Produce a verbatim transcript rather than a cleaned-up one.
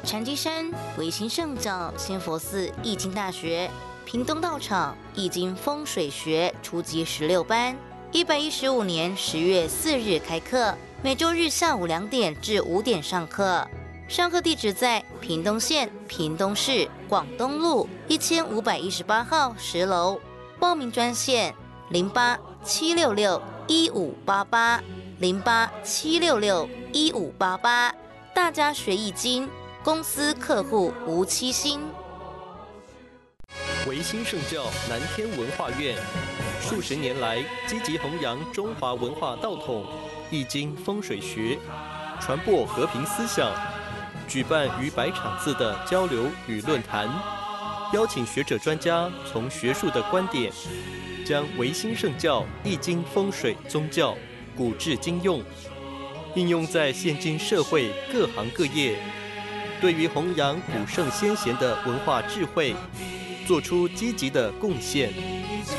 禅机山维新圣教仙佛寺易经大学，屏东道场易经风水学初级十六班，一百一十五年十月四日开课，每周日下午两点至五点上课。上课地址在屏东县屏东市广东路一千五百一十八号十楼。报名专线零八七六六一五八八零八七六六一五八八。大家学易经，公司客户无欺心。 维新圣教南天文化院数十年来积极弘扬中华文化道统、易经风水学，传播和平思想，举办逾百场次的交流与论坛，邀请学者专家从学术的观点，将维新圣教易经风水宗教古至今用，应用在现今社会各行各业，对于弘扬古圣先贤的文化智慧，做出积极的贡献。